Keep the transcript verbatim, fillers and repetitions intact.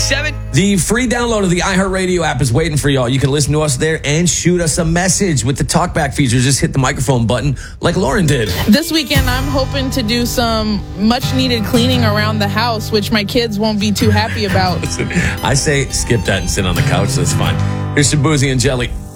seven. The free download of the iHeartRadio app is waiting for y'all. You can listen to us there and shoot us a message with the talkback feature. Just hit the microphone button like Lauren did. This weekend, I'm hoping to do some much-needed cleaning around the house, which my kids won't be too happy about. Listen, I say skip that and sit on the couch. That's fine. Here's some Boozy and Jelly.